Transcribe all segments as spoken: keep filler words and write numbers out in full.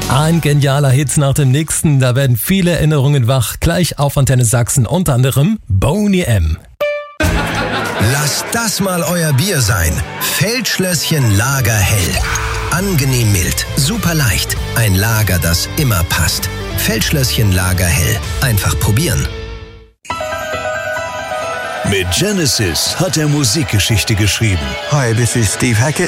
Ein genialer Hit nach dem nächsten, da werden viele Erinnerungen wach. Gleich auf Antenne Sachsen, unter anderem Boney M. Lasst das mal euer Bier sein. Feldschlösschen Lagerhell. Angenehm mild, super leicht. Ein Lager, das immer passt. Feldschlösschen Lagerhell. Einfach probieren. Mit Genesis hat er Musikgeschichte geschrieben. Hi, this is Steve Hackett.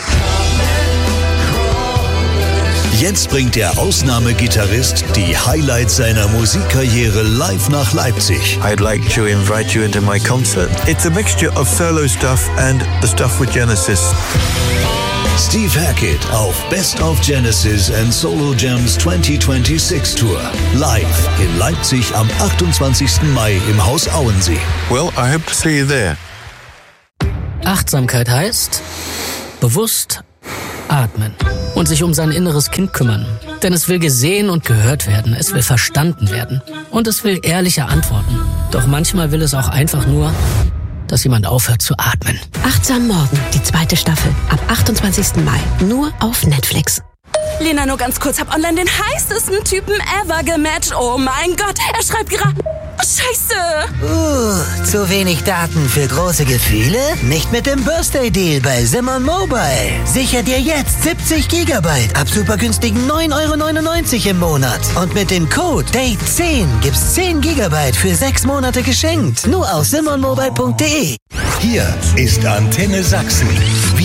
Jetzt bringt der Ausnahmegitarrist die Highlights seiner Musikkarriere live nach Leipzig. I'd like to invite you into my concert. It's a mixture of solo stuff and the stuff with Genesis. Steve Hackett auf Best of Genesis and Solo Jams zwanzig sechsundzwanzig Tour. Live in Leipzig am achtundzwanzigsten Mai im Haus Auensee. Well, I hope to see you there. Achtsamkeit heißt bewusst atmen und sich um sein inneres Kind kümmern. Denn es will gesehen und gehört werden, es will verstanden werden und es will ehrliche Antworten. Doch manchmal will es auch einfach nur, dass jemand aufhört zu atmen. Achtsam Morgen, die zweite Staffel, ab achtundzwanzigsten Mai, nur auf Netflix. Lena, nur ganz kurz, hab online den heißesten Typen ever gematcht. Oh mein Gott, er schreibt gerade... Scheiße! Uh, zu wenig Daten für große Gefühle? Nicht mit dem Birthday Deal bei Simon Mobile. Sicher dir jetzt siebzig Gigabyte ab super günstigen neun Euro neunundneunzig im Monat. Und mit dem Code Date zehn gibt's zehn Gigabyte für sechs Monate geschenkt. Nur auf simon mobile punkt de. Hier ist Antenne Sachsen.